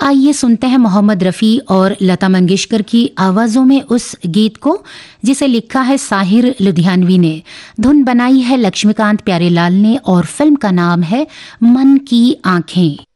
आइए सुनते हैं मोहम्मद रफ़ी और लता मंगेशकर की आवाज़ों में उस गीत को जिसे लिखा है साहिर लुधियानवी ने, धुन बनाई है लक्ष्मीकांत प्यारेलाल ने और फिल्म का नाम है मन की आंखें।